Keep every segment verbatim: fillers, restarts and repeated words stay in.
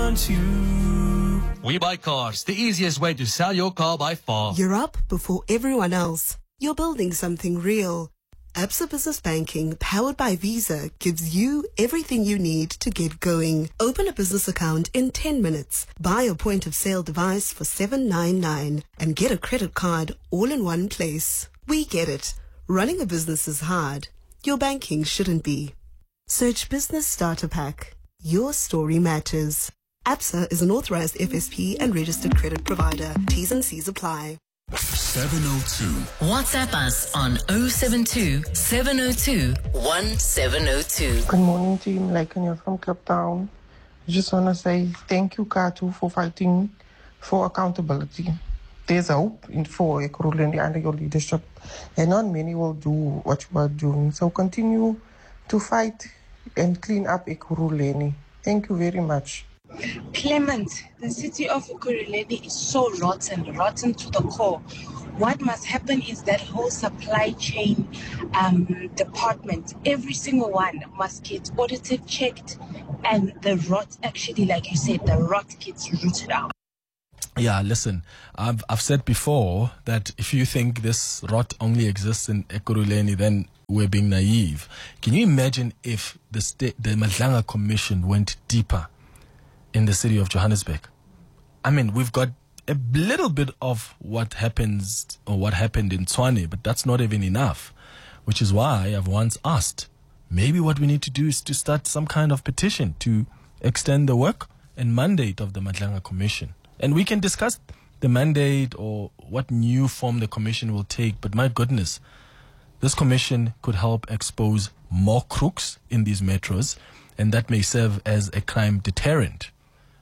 wants you. We Buy Cars, the easiest way to sell your car by far. You're up before everyone else. You're building something real. Absa Business Banking, powered by Visa, gives you everything you need to get going. Open a business account in ten minutes. Buy a point-of-sale device for seven ninety-nine and get a credit card all in one place. We get it. Running a business is hard. Your banking shouldn't be. Search Business Starter Pack. Your story matters. Absa is an authorized F S P and registered credit provider. T's and C's apply. seven oh two. WhatsApp us on oh seven two, seven oh two, one seven oh two. Good morning, team. Laken here from Kliptown. I just want to say thank you, Katu, for fighting for accountability. There's hope in for Ekurhuleni under your leadership, and not many will do what you are doing. So continue to fight and clean up Ekurhuleni. Thank you very much. Clement, the city of Ekurhuleni is so rotten, rotten to the core. What must happen is that whole supply chain um, department, every single one must get audited, checked, and the rot actually, like you said, the rot gets rooted out. Yeah, listen, I've I've said before that if you think this rot only exists in Ekurhuleni, then we're being naive. Can you imagine if the state, the Madlanga Commission went deeper in the city of Johannesburg? I mean, we've got a little bit of what happens or what happened in Tshwane, but that's not even enough, which is why I've once asked, maybe what we need to do is to start some kind of petition to extend the work and mandate of the Madlanga Commission. And we can discuss the mandate or what new form the commission will take, but my goodness, this commission could help expose more crooks in these metros, and that may serve as a crime deterrent.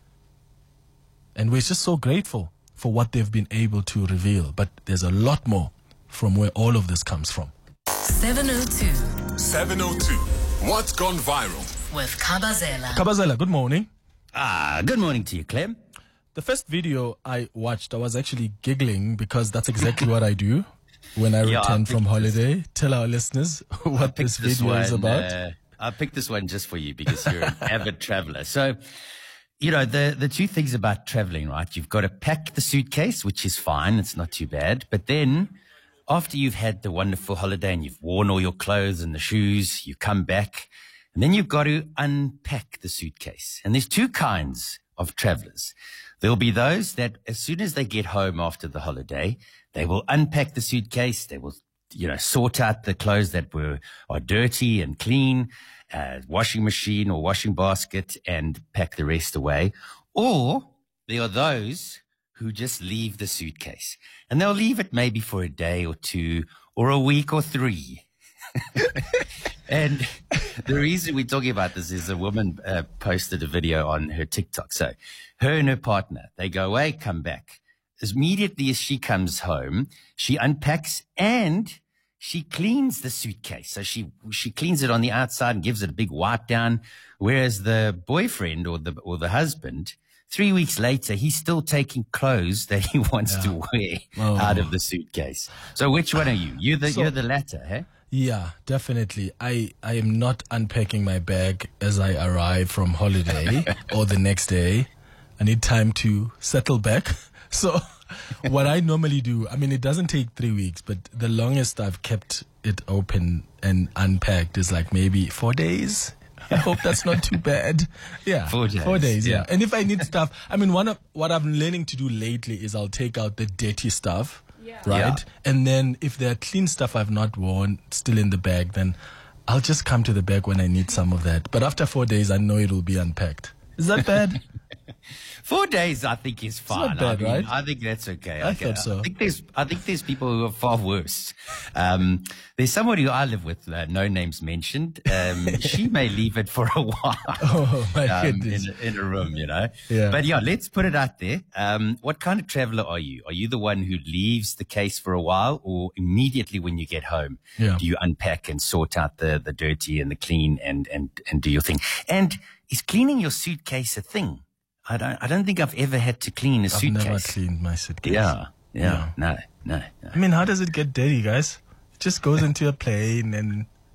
And we're just so grateful for what they've been able to reveal. But there's a lot more from where all of this comes from. seven oh two. seven oh two. What's gone viral? With Kabazela. Kabazela, good morning. Ah, good morning to you, Clem. The first video I watched, I was actually giggling because that's exactly what I do when I Yeah, return I from holiday. Tell our listeners what this video one, is about. Uh, I picked this one just for you because you're an avid traveler. So, you know, the, the two things about traveling, right? You've got to pack the suitcase, which is fine. It's not too bad. But then after you've had the wonderful holiday and you've worn all your clothes and the shoes, you come back and then you've got to unpack the suitcase. And there's two kinds of travelers. There'll be those that as soon as they get home after the holiday, they will unpack the suitcase. They will, you know, sort out the clothes that were, are dirty and clean, uh, washing machine or washing basket, and pack the rest away. Or there are those who just leave the suitcase, and they'll leave it maybe for a day or two or a week or three. And the reason we're talking about this is a woman uh, posted a video on her TikTok. So her and her partner, they go away, come back. As immediately as she comes home, she unpacks and she cleans the suitcase. So she she cleans it on the outside and gives it a big wipe down. Whereas the boyfriend or the or the husband, three weeks later, he's still taking clothes that he wants Yeah. to wear Oh. out of the suitcase. So which one are you? You're the So- you're the latter, eh? Yeah, definitely. I, I am not unpacking my bag as I arrive from holiday or the next day. I need time to settle back. So what I normally do, I mean, it doesn't take three weeks, but the longest I've kept it open and unpacked is like maybe four days. I hope that's not too bad. Yeah. Four days, Four days, yeah. yeah. And if I need stuff, I mean, one of what I'm learning to do lately is I'll take out the dirty stuff. Right? Yeah. And then if there are clean stuff I've not worn still in the bag, then I'll just come to the bag when I need some of that. But after four days, I know it will be unpacked. Is that bad? Four days, I think, is fine. not bad, I mean, right? I think that's okay. I okay. thought so. I think there's, I think there's people who are far worse. Um, there's someone who I live with, uh, no names mentioned. Um, she may leave it for a while. Oh, my um, goodness. in, in a room, you know. Yeah. But yeah, let's put it out there. Um, what kind of traveler are you? Are you the one who leaves the case for a while, or immediately when you get home, Yeah. do you unpack and sort out the the dirty and the clean and and and do your thing? And is cleaning your suitcase a thing? I don't. I don't think I've ever had to clean a I've suitcase. never cleaned my suitcase. Yeah, yeah, Yeah. no, no, no. I mean, how does it get dirty, guys? It just goes into a plane and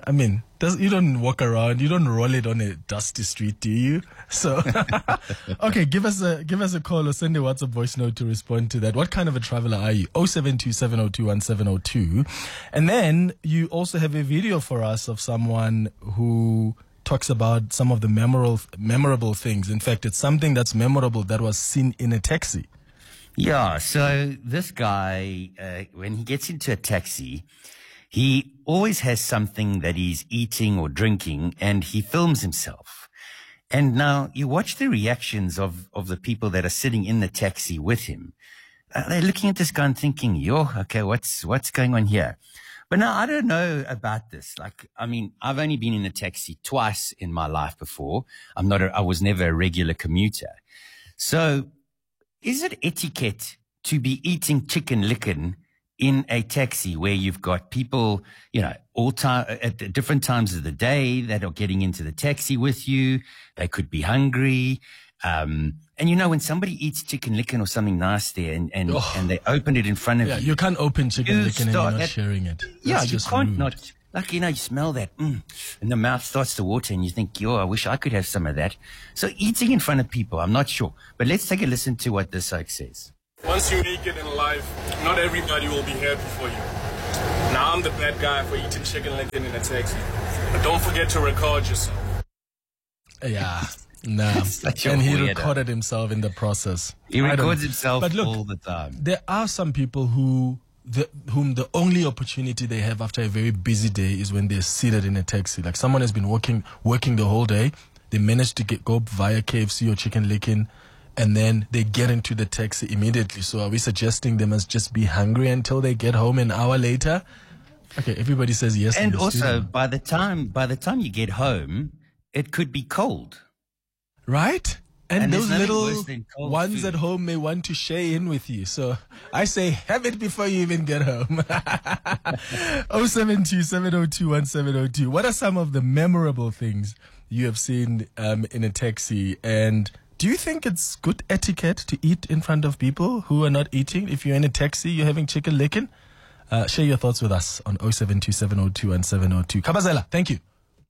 I mean, does, you don't walk around, you don't roll it on a dusty street, do you? So, okay, give us a give us a call or send a WhatsApp voice note to respond to that. What kind of a traveler are you? oh seven two, seven oh two, one seven oh two. And then you also have a video for us of someone who talks about some of the memorable memorable things. In fact, it's something that's memorable that was seen in a taxi. Yeah, so this guy, uh, when he gets into a taxi, he always has something that he's eating or drinking, and he films himself. And now you watch the reactions of, of the people that are sitting in the taxi with him. Uh, they're looking at this guy and thinking, yo, okay, what's, what's going on here? But now I don't know about this. Like, I mean, I've only been in a taxi twice in my life before. I'm not a, I was never a regular commuter. So is it etiquette to be eating chicken licken in a taxi where you've got people, you know, all time at different times of the day that are getting into the taxi with you? They could be hungry. Um, and you know, when somebody eats chicken licken or something nice there and, and, Oh. and they open it in front of Yeah, you. you can't open chicken You licken and you're start not that- sharing it. Yeah, That's you just can't rude. not. Like, you know, you smell that, mm, and the mouth starts to water, and you think, yo, I wish I could have some of that. So eating in front of people, I'm not sure. But let's take a listen to what this oak says. Once you make it in life, not everybody will be happy for you. Now I'm the bad guy for eating chicken licken in a taxi. But don't forget to record yourself. Yeah. Nah. Such a And he weirdo. recorded himself in the process. He I don't- records himself But look, all the time. there are some people who, the, whom the only opportunity they have after a very busy day is when they're seated in a taxi. Like someone has been working working the whole day. They managed to get go via K F C or Chicken Licken, and then they get into the taxi immediately. So are we suggesting they must just be hungry until they get home an hour later? Okay, everybody says yes. in And the also, studio. by the time by the time you get home, it could be cold. Right? And, And there's those nothing little worse than cold ones food. at home may want to share in with you. So I say, have it before you even get home. oh seven two, seven oh two, one seven oh two. What are some of the memorable things you have seen um, in a taxi? And do you think it's good etiquette to eat in front of people who are not eating? If you're in a taxi, you're having chicken licken? Uh, share your thoughts with us on oh seven two, seven oh two, one seven oh two. Kabazela, thank you.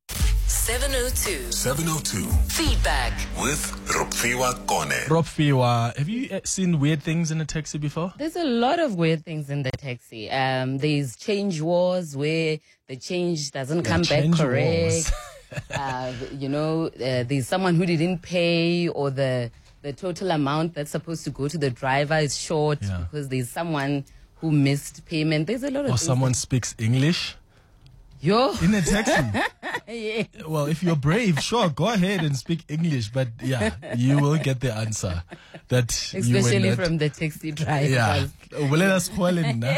seven oh two. seven oh two Feedback. with Rupfiwa Kone. Rob Fiwa, have you uh, seen weird things in a taxi before? There's a lot of weird things in the taxi. Um, there's change wars where the change doesn't come back change correct. wars. uh, you know, uh, there's someone who didn't pay, or the the total amount that's supposed to go to the driver is short Yeah. because there's someone who missed payment. There's a lot of Or things. someone speaks English Yo. in a taxi. Yeah. Well, if you're brave, sure, go ahead and speak English. But yeah, you will get the answer that you were Especially not- from the taxi driver. Yeah. Well, let us call in, nah?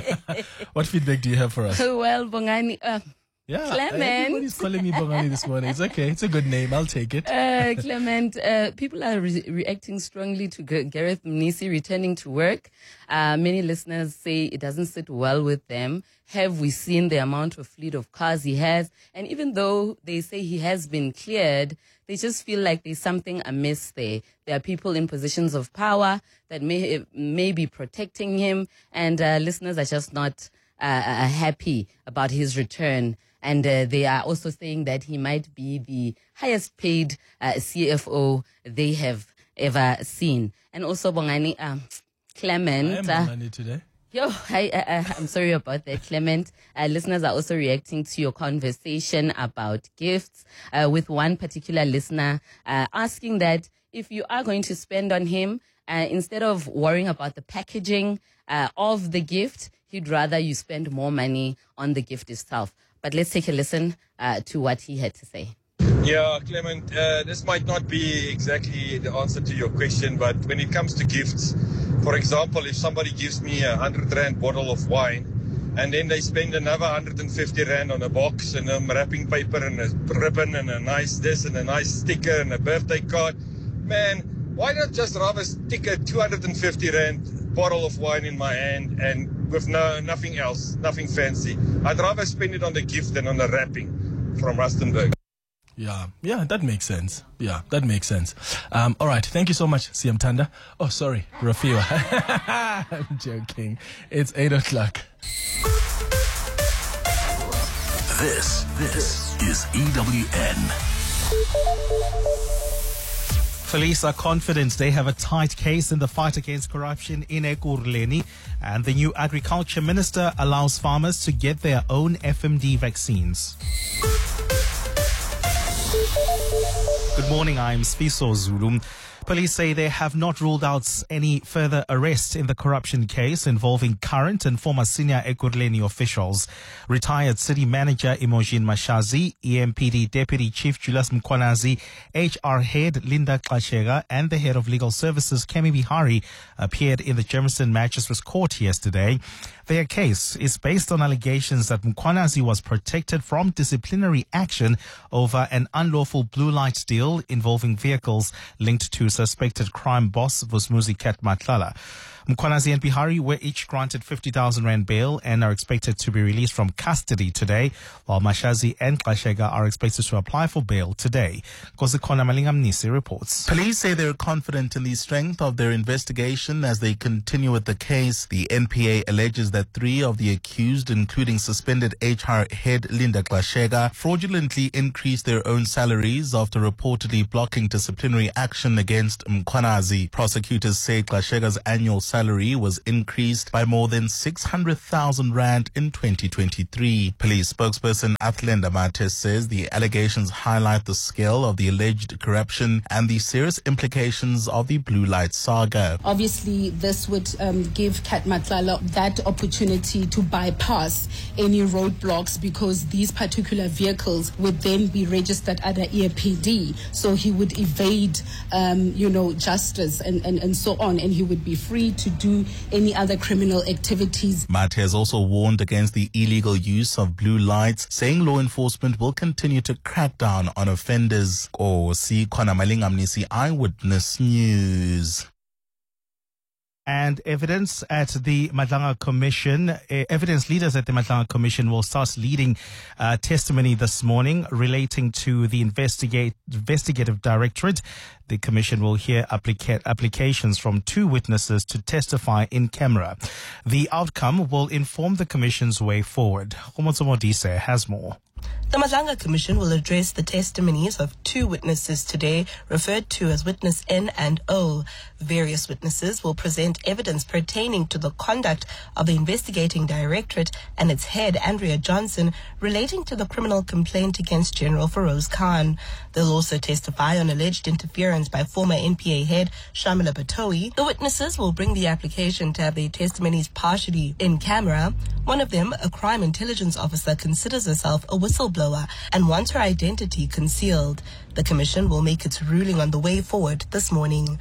What feedback do you have for us? Well, Bongani, uh, Yeah, Clement. everybody's calling me Bongani this morning. It's okay. It's a good name. I'll take it. Uh, Clement, uh, people are re- reacting strongly to G- Gareth Mnisi returning to work. Uh, many listeners say it doesn't sit well with them. Have we seen the amount of fleet of cars he has? And even though they say he has been cleared, they just feel like there's something amiss there. There are people in positions of power that may, may be protecting him, and uh, listeners are just not uh, uh, happy about his return. And uh, they are also saying that he might be the highest paid uh, C F O they have ever seen. And also, Bongani, um, Clement. I am uh, Bongani today. Yo, I, uh, uh, I'm sorry about that, Clement. Uh, listeners are also reacting to your conversation about gifts, uh, with one particular listener uh, asking that if you are going to spend on him, uh, instead of worrying about the packaging uh, of the gift, he'd rather you spend more money on the gift itself. But let's take a listen uh, to what he had to say. Yeah, Clement, uh, this might not be exactly the answer to your question, but when it comes to gifts, for example, if somebody gives me a hundred rand bottle of wine and then they spend another one hundred fifty rand on a box and a wrapping paper and a ribbon and a nice this and a nice sticker and a birthday card, man, why not just rather stick a two hundred fifty rand bottle of wine in my hand and with no nothing else, nothing fancy? I'd rather spend it on the gift than on the wrapping from Rustenburg. Yeah, yeah, that makes sense. Yeah, that makes sense. Um, all right, thank you so much, C M Tanda. Oh, sorry, Rafiwa. I'm joking. It's eight o'clock. This, this is E W N. Police are confident they have a tight case in the fight against corruption in Ekurhuleni, and the new agriculture minister allows farmers to get their own F M D vaccines. Good morning, I'm Sfiso Zulu. Police say they have not ruled out any further arrests in the corruption case involving current and former senior Ekurhuleni officials. Retired City Manager Imogen Mashazi, E M P D Deputy Chief Julius Mkhwanazi, H R Head Linda Xashega, and the Head of Legal Services Kemi Bihari appeared in the Germiston Magistrates Court yesterday. Their case is based on allegations that Mkhwanazi was protected from disciplinary action over an unlawful blue light deal involving vehicles linked to suspected crime boss Vusmuzi Ket Matlala. Mkhwanazi and Bihari were each granted fifty thousand rand bail and are expected to be released from custody today, while Mashazi and Xashega are expected to apply for bail today. Kozikona Malingamnisi reports. Police say they're confident in the strength of their investigation as they continue with the case. The N P A alleges that three of the accused, including suspended H R head Linda Xashega, fraudulently increased their own salaries after reportedly blocking disciplinary action against Mkhwanazi. Prosecutors say Xashega's annual salary was increased by more than six hundred thousand rand in twenty twenty-three. Police spokesperson Athlenda Mates says the allegations highlight the scale of the alleged corruption and the serious implications of the blue light saga. Obviously, this would um, give Ket Matlala that opportunity to bypass any roadblocks because these particular vehicles would then be registered under E M P D. So he would evade, um, you know, justice and, and, and so on, and he would be free to do any other criminal activities. Mate has also warned against the illegal use of blue lights, saying law enforcement will continue to crack down on offenders. Kosi Khona Malingamnisi, Eyewitness News. And evidence at the Madlanga Commission, uh, evidence leaders at the Madlanga Commission will start leading uh, testimony this morning relating to the investigate, investigative directorate. The commission will hear applica- applications from two witnesses to testify in camera. The outcome will inform the commission's way forward. Khomotso Modise has more. The Madlanga Commission will address the testimonies of two witnesses today, referred to as Witness N and O. Various witnesses will present evidence pertaining to the conduct of the investigating directorate and its head, Andrea Johnson, relating to the criminal complaint against General Feroz Khan. They'll also testify on alleged interference by former N P A head Shamila Batohi. The witnesses will bring the application to have their testimonies partially in camera. One of them, a crime intelligence officer, considers herself a whistleblower and wants her identity concealed. The commission will make its ruling on the way forward this morning.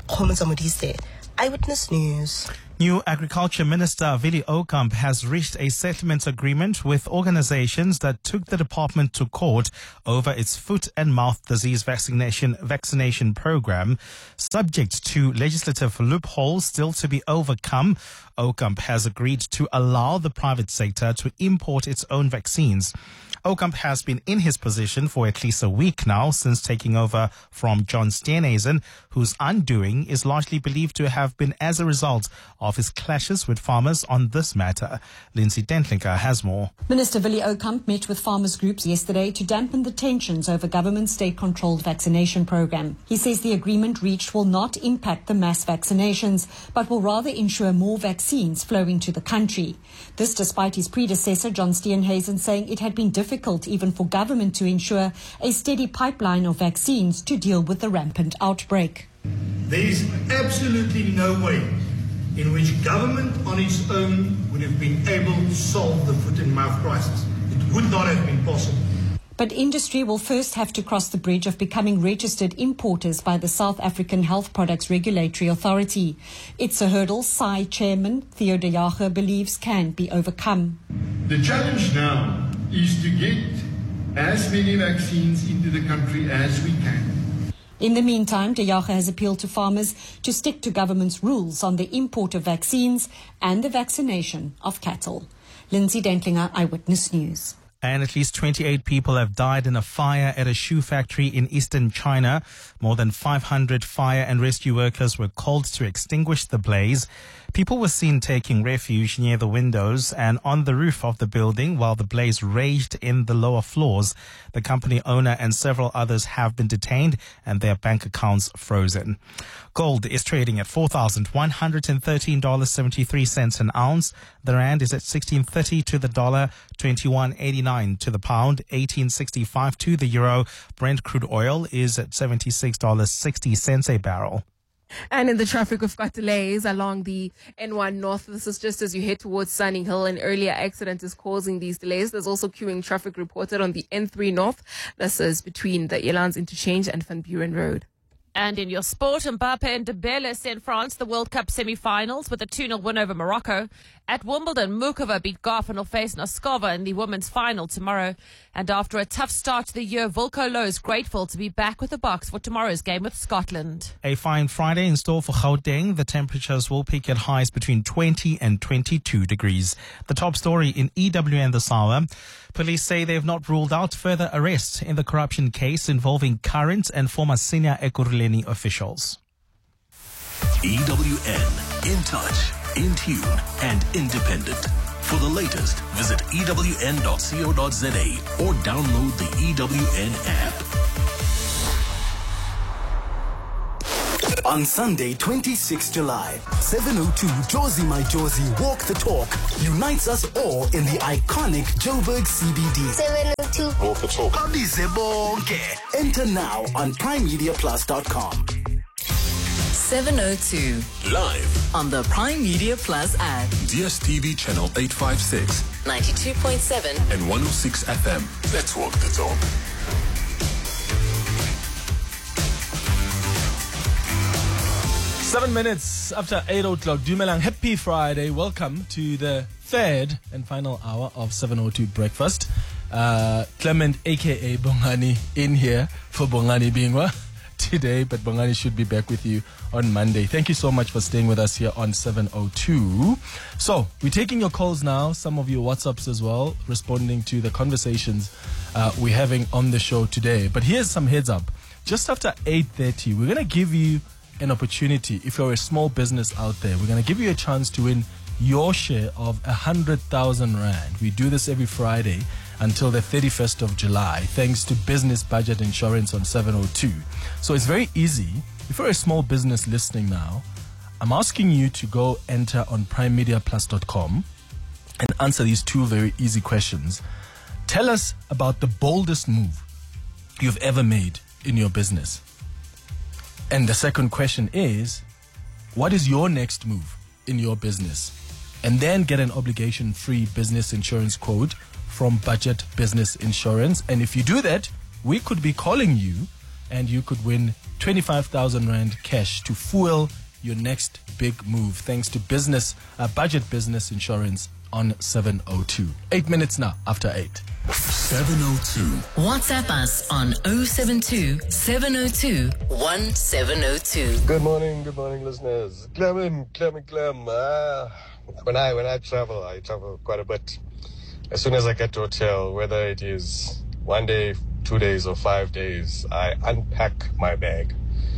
Eyewitness News. New Agriculture Minister Willie Oukamp has reached a settlement agreement with organizations that took the department to court over its foot and mouth disease vaccination vaccination program. Subject to legislative loopholes still to be overcome, Oukamp has agreed to allow the private sector to import its own vaccines. Oukamp has been in his position for at least a week now since taking over from John Steenhuisen, whose undoing is largely believed to have been as a result of his clashes with farmers on this matter. Lindsay Dentlinker has more. Minister Willie Oukamp met with farmers groups yesterday to dampen the tensions over government state-controlled vaccination program. He says the agreement reached will not impact the mass vaccinations, but will rather ensure more vaccines flowing to the country. This despite his predecessor, John Steenhuisen, saying it had been difficult even for government to ensure a steady pipeline of vaccines to deal with the rampant outbreak. There is absolutely no way in which government on its own would have been able to solve the foot and mouth crisis. It would not have been possible. But industry will first have to cross the bridge of becoming registered importers by the South African Health Products Regulatory Authority. It's a hurdle S A I Chairman Theo de Jager believes can be overcome. The challenge now is to get as many vaccines into the country as we can. In the meantime, De Jager has appealed to farmers to stick to government's rules on the import of vaccines and the vaccination of cattle. Lindsay Dentlinger, Eyewitness News. And at least twenty-eight people have died in a fire at a shoe factory in eastern China. More than five hundred fire and rescue workers were called to extinguish the blaze. People were seen taking refuge near the windows and on the roof of the building while the blaze raged in the lower floors. The company owner and several others have been detained and their bank accounts frozen. Gold is trading at four thousand one hundred thirteen dollars and seventy-three cents an ounce. The rand is at sixteen thirty to the dollar, twenty-one eighty-nine to the pound, eighteen sixty-five to the euro. Brent crude oil is at seventy-six dollars and sixty cents a barrel. And in the traffic, we've got delays along the N one North. This is just as you head towards Sunny Hill. An earlier accident is causing these delays. There's also queuing traffic reported on the N three North. This is between the Elands Interchange and Van Buren Road. And in your sport, Mbappe and Dembele sent France the World Cup semi-finals with a two nil win over Morocco. At Wimbledon, Mukova beat Garf and will face Noskova in the women's final tomorrow. And after a tough start to the year, Volko Low is grateful to be back with the Boks for tomorrow's game with Scotland. A fine Friday in store for Gauteng. The temperatures will peak at highs between twenty and twenty-two degrees. The top story in E W N this hour. Police say they have not ruled out further arrests in the corruption case involving current and former senior Ekurhuleni officials. E W N, in touch, in tune, and independent. For the latest, visit E W N dot co dot za or download the E W N app. On Sunday, twenty-sixth of July, seven oh two Josie My Josie Walk the Talk unites us all in the iconic Joburg C B D. seven oh two Walk the Talk. Abize bonke. Enter now on prime media plus dot com. seven oh two. Live On the Prime Media Plus app. D S T V channel eight fifty-six ninety-two point seven. and one oh six F M. Let's walk the talk. Seven minutes after eight o'clock. Dumelang, happy Friday. Welcome to the third and final hour of seven oh two Breakfast. Uh, Clement, a k a. Bongani, in here for Bongani Bingwa today, but Bongani should be back with you on Monday. Thank you so much for staying with us here on seven oh two. So, we're taking your calls now, some of your WhatsApps as well, responding to the conversations uh, we're having on the show today. But here's some heads up. Just after eight thirty, we're going to give you an opportunity. If you're a small business out there, we're going to give you a chance to win your share of one hundred thousand rand. We do this every Friday until the thirty-first of July, thanks to Business Budget Insurance on seven oh two. So it's very easy. If you're a small business listening now, I'm asking you to go enter on prime media plus dot com and answer these two very easy questions. Tell us about the boldest move you've ever made in your business. And the second question is, what is your next move in your business? And then get an obligation-free business insurance quote from Budget Business Insurance. And if you do that, we could be calling you and you could win twenty-five thousand rand cash to fuel your next big move, thanks to business uh, Budget Business Insurance on seven oh two. Eight minutes now after eight. seven oh two. WhatsApp us on oh seven two, seven oh two, one seven oh two. Good morning, good morning, listeners. Clem, Clem, Clem. Uh, when I when I travel, I travel quite a bit. As soon as I get to a hotel, whether it is one day, two days, or five days, I unpack my bag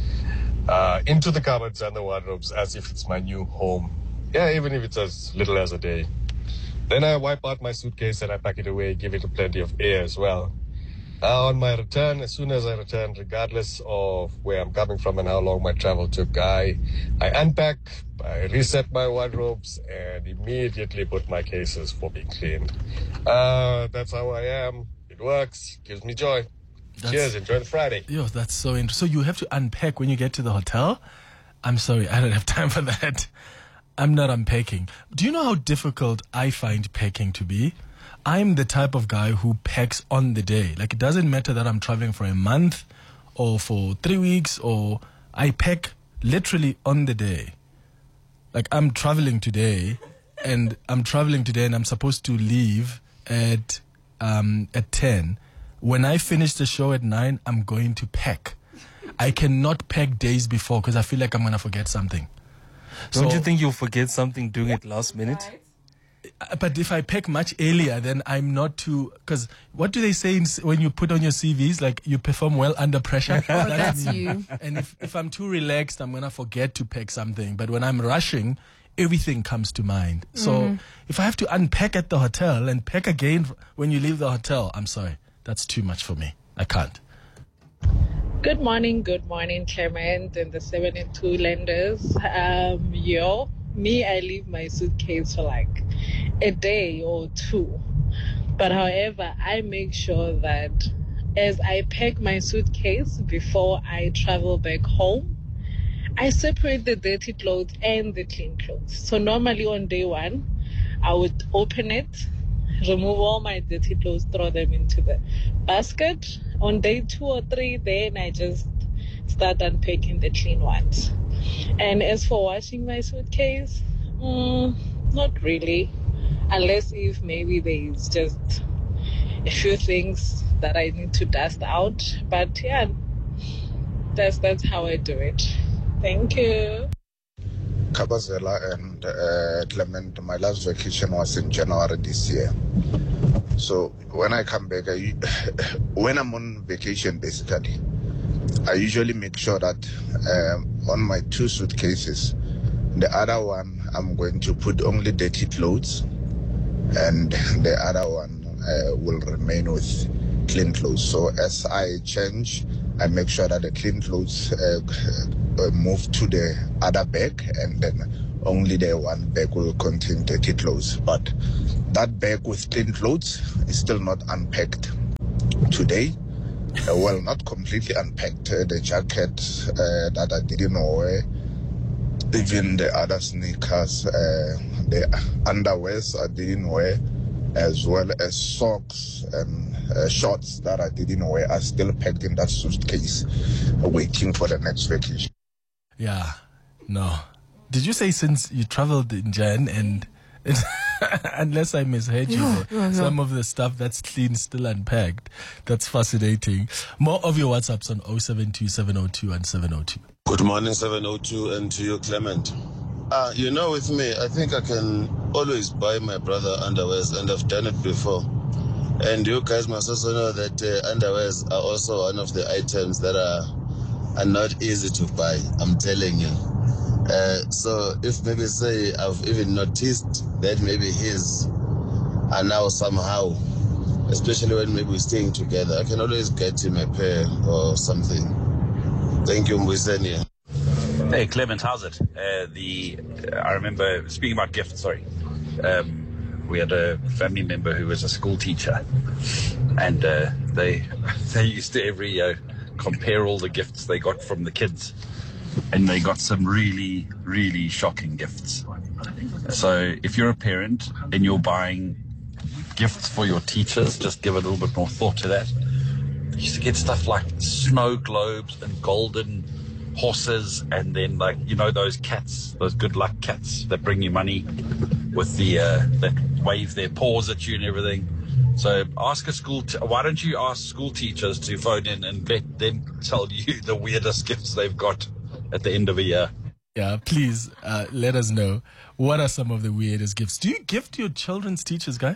uh, into the cupboards and the wardrobes as if it's my new home. Yeah, even if it's as little as a day. Then I wipe out my suitcase and I pack it away, give it plenty of air as well. Uh, on my return, as soon as I return, regardless of where I'm coming from and how long my travel took, I, I unpack, I reset my wardrobes, and immediately put my cases for being cleaned. Uh, that's how I am. It works. Gives me joy. That's, Cheers. Enjoy the Friday. Yo, that's so interesting. So you have to unpack when you get to the hotel? I'm sorry, I don't have time for that. I'm not unpacking. Do you know how difficult I find packing to be? I'm the type of guy who packs on the day. Like, it doesn't matter that I'm traveling for a month or for three weeks, or I pack literally on the day. Like, I'm traveling today and I'm traveling today and I'm supposed to leave at um, at ten. When I finish the show at nine, I'm going to pack. I cannot pack days before because I feel like I'm going to forget something. Don't So- you think you'll forget something doing it last minute? But if I pack much earlier, then I'm not too... Because what do they say in, when you put on your C Vs? Like, you perform well under pressure? Oh, that's you. And if, if I'm too relaxed, I'm going to forget to pack something. But when I'm rushing, everything comes to mind. So Mhm. if I have to unpack at the hotel and pack again when you leave the hotel, I'm sorry. That's too much for me. I can't. Good morning, good morning, Clement and the seventy-two lenders. Um, yo, me, I leave my suitcase for like a day or two. But however, I make sure that as I pack my suitcase before I travel back home, I separate the dirty clothes and the clean clothes. So normally on day one, I would open it, remove all my dirty clothes, throw them into the basket. On day two or three, then I just start unpacking the clean ones. And as for washing my suitcase, mm, not really. Unless if maybe there's just a few things that I need to dust out. But yeah, that's, that's how I do it. Thank you. Kabazela and uh, Clement, my last vacation was in January this year. So when I come back, I, when I'm on vacation, basically, I usually make sure that um, on my two suitcases, the other one, I'm going to put only dirty clothes, and the other one uh, will remain with clean clothes. So as I change, I make sure that the clean clothes uh, move to the other bag, and then only the one bag will contain dirty clothes. But that bag with clean clothes is still not unpacked today. Uh, well, not completely unpacked. Uh, the jacket uh, that I didn't wear, even the other sneakers, uh, the underwears I didn't wear, as well as socks and uh, shorts that I didn't wear are still packed in that suitcase, uh, waiting for the next vacation. Yeah, no. Did you say since you traveled in Jan and unless I misheard you, No, there, no, no. some of the stuff that's clean still unpacked? That's fascinating. More of your WhatsApps on oh seven two, seven oh two and seven oh two. Good morning, seven oh two, and to you, Clement. Uh, you know, with me, I think I can always buy my brother underwears, and I've done it before. And you guys must also know that uh, underwears are also one of the items that are, are not easy to buy, I'm telling you. Uh, so if maybe say I've even noticed that maybe his are now somehow, especially when maybe we're staying together, I can always get him a pair or something. Thank you, Mbiseni. Hey, Clement, how's it? Uh, the I remember speaking about gifts. Sorry, um, we had a family member who was a school teacher, and uh, they they used to every year compare all the gifts they got from the kids, and they got some really really shocking gifts. So if you're a parent and you're buying gifts for your teachers, just give a little bit more thought to that. They used to get stuff like snow globes and golden horses, and then like you know those cats, those good luck cats that bring you money with the uh, that wave their paws at you and everything. So ask a school. T- why don't you ask school teachers to phone in and let them tell you the weirdest gifts they've got at the end of a year? Yeah, please uh, let us know. What are some of the weirdest gifts? Do you gift your children's teachers, guys?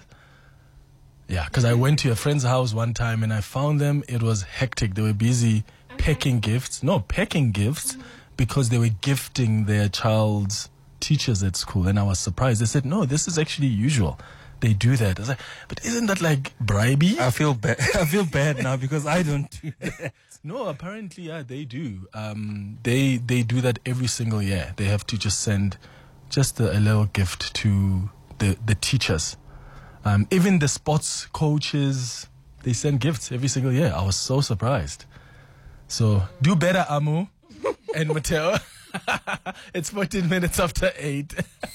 Yeah, because I went to a friend's house one time and I found them. It was hectic. They were busy packing gifts. No, packing gifts because they were gifting their child's teachers at school. And I was surprised. They said, no, this is actually usual. They do that. I was like, but isn't that like bribey? I feel bad. I feel bad now because I don't do that. No, apparently, yeah, they do. Um, they they do that every single year. They have to just send just a, a little gift to the, the teachers. Um, even the sports coaches, they send gifts every single year. I was so surprised. So do better, Amu and Mateo. It's fourteen minutes after eight.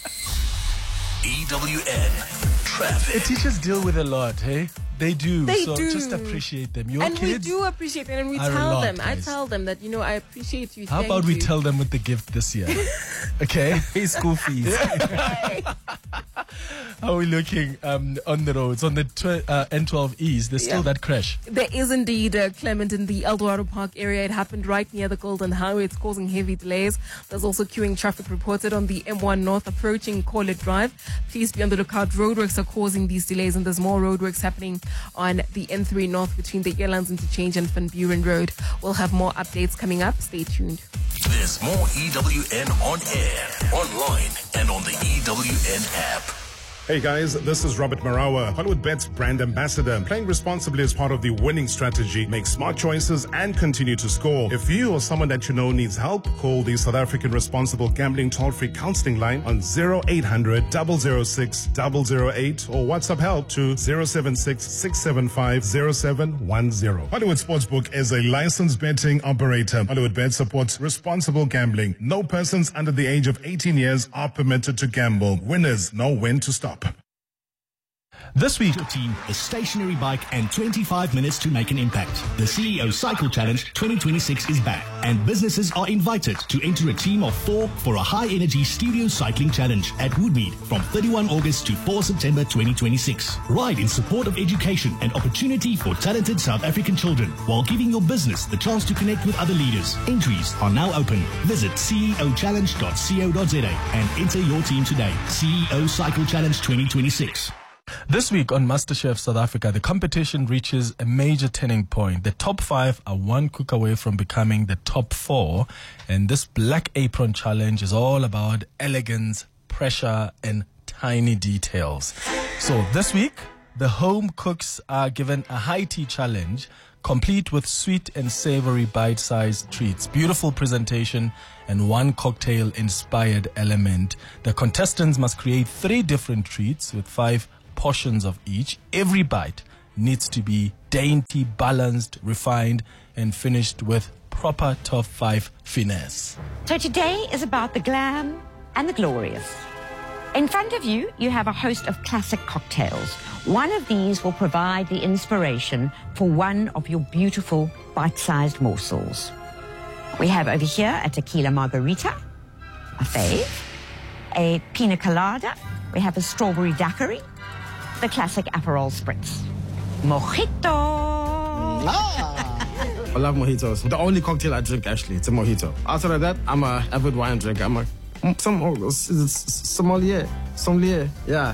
E W N Traffic. The teachers deal with a lot, hey? They do. They so do. just appreciate them. Your and kids we do appreciate them, and we are a tell lot, them. guys. I tell them that, you know, I appreciate you. How thank about we you. tell them with the gift this year? Okay? Pay school fees. How are we looking um, on the roads? On the tw- uh, N twelve East, there's still Yeah. that crash. There is indeed uh, Clement in the Eldorado Park area. It happened right near the Golden Highway. It's causing heavy delays. There's also queuing traffic reported on the M one North approaching Corlett Drive. Please be on the lookout. Roadworks are causing these delays, and there's more roadworks happening on the N three North between the Airlines Interchange and Van Buren Road. We'll have more updates coming up. Stay tuned. There's more E W N on air, online, and on the E W N app. Hey guys, this is Robert Marawa, Hollywood Bet's brand ambassador. Playing responsibly is part of the winning strategy. Make smart choices and continue to score. If you or someone that you know needs help, call the South African Responsible Gambling Toll-Free Counseling Line on zero eight hundred, double oh six, double oh eight or WhatsApp help to zero seven six, six seven five, zero seven one zero. Hollywood Sportsbook is a licensed betting operator. Hollywood Bet supports responsible gambling. No persons under the age of eighteen years are permitted to gamble. Winners know when to stop. This week, your team, a stationary bike, and twenty-five minutes to make an impact. The C E O Cycle Challenge twenty twenty-six is back, and businesses are invited to enter a team of four for a high-energy studio cycling challenge at Woodmead from thirty-first of August to fourth of September twenty twenty-six. Ride in support of education and opportunity for talented South African children, while giving your business the chance to connect with other leaders. Entries are now open. Visit c e o challenge dot co dot za and enter your team today. C E O Cycle Challenge twenty twenty-six. This week on MasterChef South Africa, the competition reaches a major turning point. The top five are one cook away from becoming the top four. And this Black Apron Challenge is all about elegance, pressure, and tiny details. So this week, the home cooks are given a high tea challenge, complete with sweet and savory bite-sized treats, beautiful presentation, and one cocktail-inspired element. The contestants must create three different treats with five portions of each. Every bite needs to be dainty, balanced, refined, and finished with proper top five finesse. So today is about the glam and the glorious. In front of you, you have a host of classic cocktails. One of these will provide the inspiration for one of your beautiful bite-sized morsels. We have over here a tequila margarita, a fave, a pina colada, we have a strawberry daiquiri, the classic Aperol Spritz. Mojito! I love mojitos. The only cocktail I drink, actually, it's a mojito. Outside of that, I'm a avid wine drinker. I'm a some oh, sommelier, sommelier, yeah.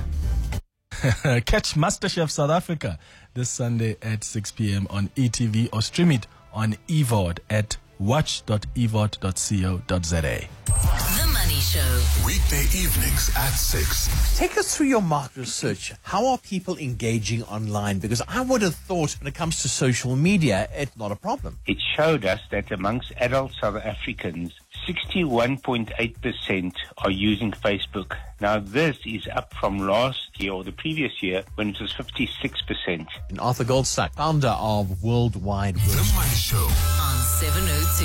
Catch MasterChef South Africa this Sunday at six p.m. on E T V or stream it on E V O D at watch dot e v o d dot co dot za. The Money Show. Weekday evenings at six. Take us through your market research. How are people engaging online? Because I would have thought when it comes to social media, it's not a problem. It showed us that amongst adult South Africans, sixty-one point eight percent are using Facebook. Now, this is up from last year or the previous year when it was fifty-six percent. And Arthur Goldsack, founder of Worldwide Works. The Money Show on seven oh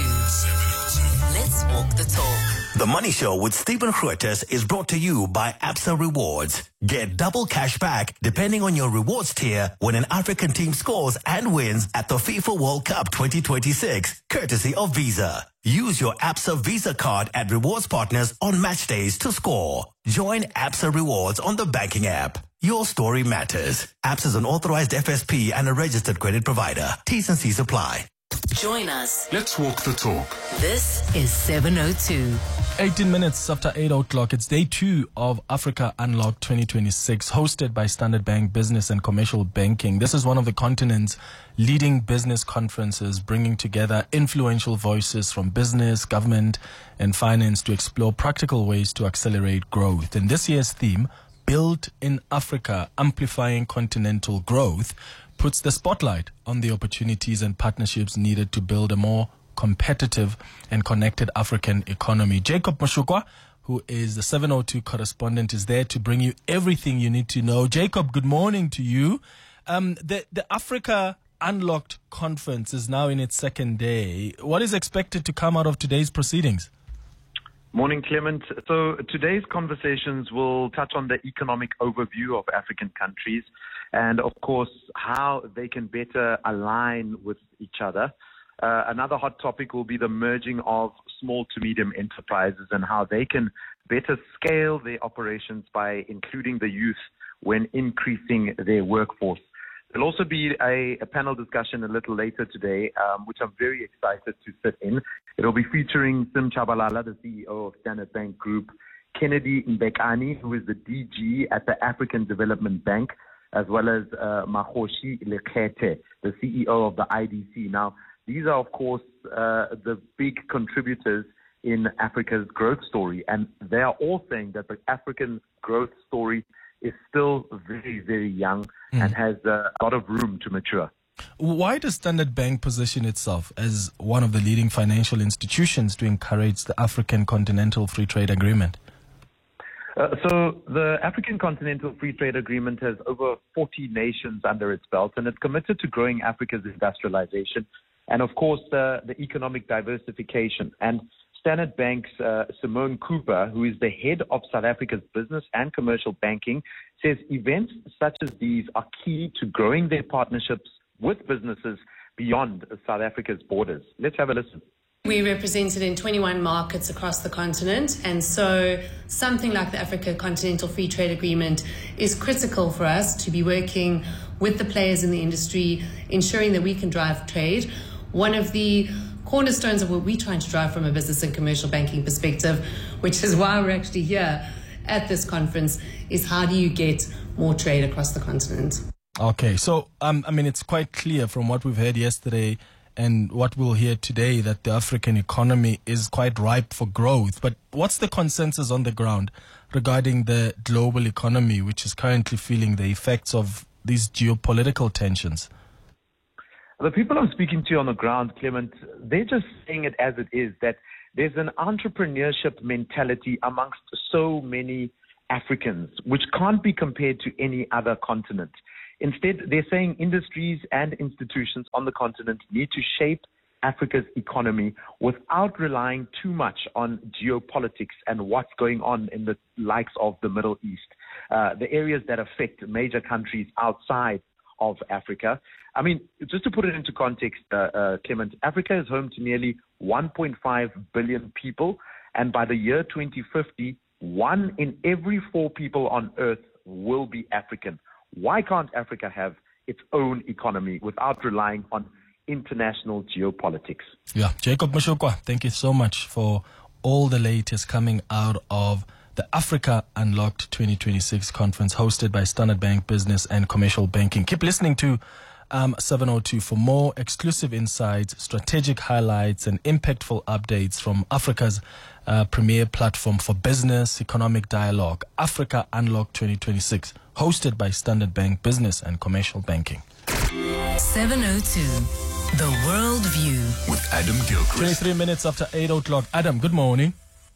two. Let's walk the talk. The Money Show with Stephen Grootes is brought to you by Absa Rewards. Get double cash back depending on your rewards tier when an African team scores and wins at the FIFA World Cup twenty twenty-six, courtesy of Visa. Use your Absa Visa card at rewards partners on match days to score. Join Absa Rewards on the banking app. Your story matters. Absa is an authorized F S P and a registered credit provider. T's and C's apply. Join us. Let's walk the talk. This is seven oh two. eighteen minutes after eight o'clock, it's day two of Africa Unlocked twenty twenty-six, hosted by Standard Bank Business and Commercial Banking. This is one of the continent's leading business conferences, bringing together influential voices from business, government, and finance to explore practical ways to accelerate growth. And this year's theme, Built in Africa, Amplifying Continental Growth, puts the spotlight on the opportunities and partnerships needed to build a more competitive and connected African economy. Jacob Mashukwa, who is the seven oh two correspondent, is there to bring you everything you need to know. Jacob, good morning to you. Um, the, the Africa Unlocked conference is now in its second day. What is expected to come out of today's proceedings? Morning, Clement. So today's conversations will touch on the economic overview of African countries and, of course, how they can better align with each other. Uh, another hot topic will be the merging of small to medium enterprises and how they can better scale their operations by including the youth when increasing their workforce. There'll also be a, a panel discussion a little later today, um, which I'm very excited to sit in. It'll be featuring Sim Chabalala, the C E O of Standard Bank Group, Kennedy Mbekani, who is the D G at the African Development Bank, as well as uh, Mahoshi Lekete, the C E O of the I D C. Now, these are, of course, uh, the big contributors in Africa's growth story, and they are all saying that the African growth story is still very, very young mm. and has uh, a lot of room to mature. Why does Standard Bank position itself as one of the leading financial institutions to encourage the African Continental Free Trade Agreement? Uh, so the African Continental Free Trade Agreement has over forty nations under its belt, and it's committed to growing Africa's industrialization and, of course, uh, the economic diversification. And Standard Bank's uh, Simone Cooper, who is the head of South Africa's business and commercial banking, says events such as these are key to growing their partnerships with businesses beyond South Africa's borders. Let's have a listen. We're represented in twenty-one markets across the continent, and so something like the Africa Continental Free Trade Agreement is critical for us to be working with the players in the industry, ensuring that we can drive trade. One of the cornerstones of what we're trying to drive from a business and commercial banking perspective, which is why we're actually here at this conference, is how do you get more trade across the continent? Okay, so um, I mean, it's quite clear from what we've heard yesterday and what we'll hear today that the African economy is quite ripe for growth. But what's the consensus on the ground regarding the global economy, which is currently feeling the effects of these geopolitical tensions? The people I'm speaking to on the ground, Clement, they're just saying it as it is, that there's an entrepreneurship mentality amongst so many Africans, which can't be compared to any other continent. Instead, they're saying industries and institutions on the continent need to shape Africa's economy without relying too much on geopolitics and what's going on in the likes of the Middle East, uh, the areas that affect major countries outside of Africa. I mean, just to put it into context, uh, uh, Clement, Africa is home to nearly one point five billion people, and by the year twenty fifty, one in every four people on Earth will be African. Why can't Africa have its own economy without relying on international geopolitics? Yeah, Jacob Mashokwa, thank you so much for all the latest coming out of the Africa Unlocked twenty twenty-six conference hosted by Standard Bank Business and Commercial Banking. Keep listening to um, seven oh two for more exclusive insights, strategic highlights, and impactful updates from Africa's uh, premier platform for business economic dialogue, Africa Unlocked twenty twenty-six, hosted by Standard Bank Business and Commercial Banking. seven oh two, The World View with Adam Gilchrist. twenty-three minutes after eight o'clock. Adam, good morning.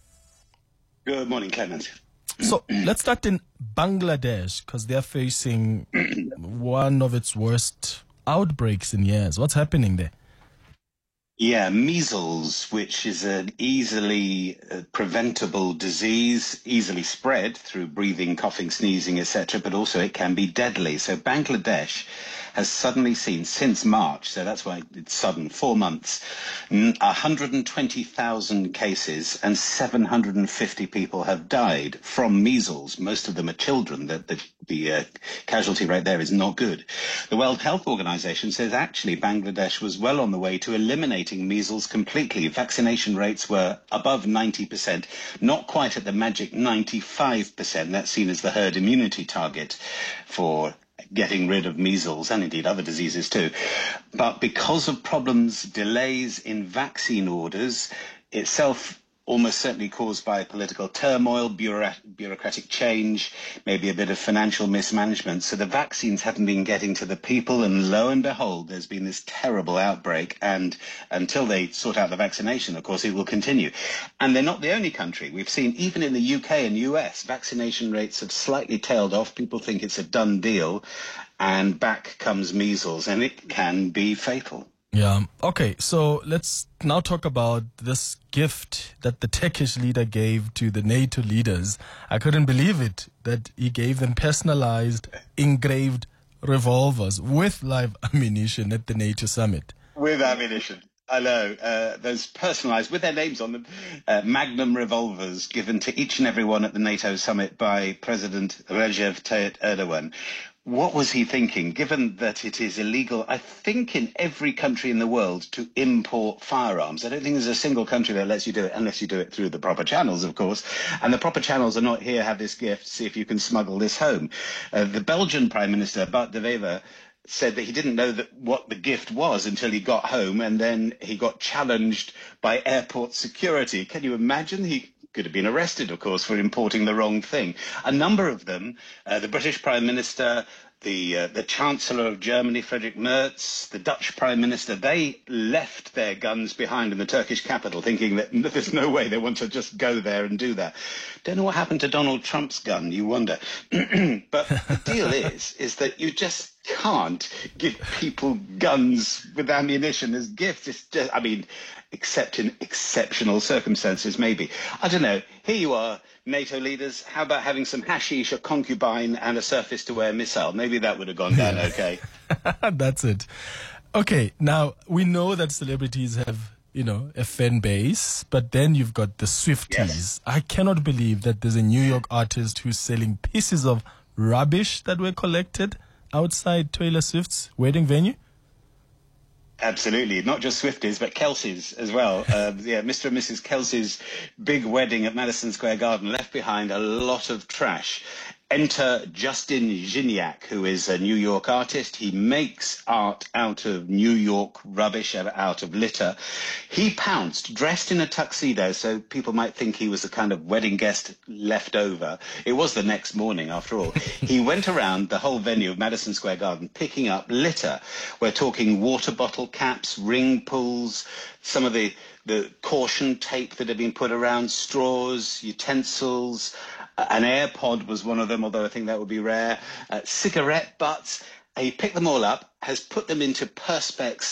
Good morning, Clement. So let's start in Bangladesh, because they're facing one of its worst outbreaks in years. What's happening there? Yeah, measles, which is an easily uh, preventable disease, easily spread through breathing, coughing, sneezing, et cetera, but also it can be deadly. So Bangladesh has suddenly seen, since March, so that's why it's sudden, four months, one hundred twenty thousand cases and seven hundred fifty people have died from measles. Most of them are children. The, the, the uh, casualty rate there is not good. The World Health Organization says actually Bangladesh was well on the way to eliminating measles completely. Vaccination rates were above ninety percent, not quite at the magic ninety-five percent. That's seen as the herd immunity target for getting rid of measles and indeed other diseases too. But because of problems, delays in vaccine orders, itself almost certainly caused by political turmoil, bureaucrat- bureaucratic change, maybe a bit of financial mismanagement. So the vaccines haven't been getting to the people, and lo and behold, there's been this terrible outbreak. And until they sort out the vaccination, of course, it will continue. And they're not the only country. We've seen even in the U K and U S, vaccination rates have slightly tailed off. People think it's a done deal. And back comes measles, and it can be fatal. Yeah. Okay. So let's now talk about this gift that the Turkish leader gave to the NATO leaders. I couldn't believe it that he gave them personalized, engraved revolvers with live ammunition at the NATO summit. With ammunition. I know, uh, those personalised, with their names on them, uh, Magnum revolvers given to each and every one at the NATO summit by President Recep Tayyip Erdogan. What was he thinking, given that it is illegal, I think, in every country in the world to import firearms? I don't think there's a single country that lets you do it, unless you do it through the proper channels, of course. And the proper channels are not, here, have this gift, see if you can smuggle this home. Uh, the Belgian Prime Minister, Bart de Wever, said that he didn't know that what the gift was until he got home, and then he got challenged by airport security. Can you imagine? He could have been arrested, of course, for importing the wrong thing. A number of them, uh, the British Prime Minister, the uh, the Chancellor of Germany, Friedrich Merz, the Dutch Prime Minister, they left their guns behind in the Turkish capital, thinking that there's no way they want to just go there and do that. Don't know what happened to Donald Trump's gun, you wonder. But the deal is, is that you just can't give people guns with ammunition as gifts. It's just, I mean, except in exceptional circumstances, maybe. I don't know. Here you are, NATO leaders. How about having some hashish, a concubine, and a surface-to-air missile? Maybe that would have gone down okay. That's it. Okay, now we know that celebrities have, you know, a fan base, but then you've got the Swifties. Yes. I cannot believe that there's a New York artist who's selling pieces of rubbish that were collected outside Taylor Swift's wedding venue. Absolutely. Not just Swifties, but Kelsey's as well. Uh, yeah, Mister and Missus Kelsey's big wedding at Madison Square Garden left behind a lot of trash. Enter Justin Gignac, who is a New York artist. He makes art out of New York rubbish, out of litter. He pounced, dressed in a tuxedo, so people might think he was a kind of wedding guest left over. It was the next morning, after all. He went around the whole venue of Madison Square Garden picking up litter. We're talking water bottle caps, ring pulls, some of the, the caution tape that had been put around, straws, utensils. An AirPod was one of them, although I think that would be rare. Uh, cigarette butts. He picked them all up, has put them into Perspex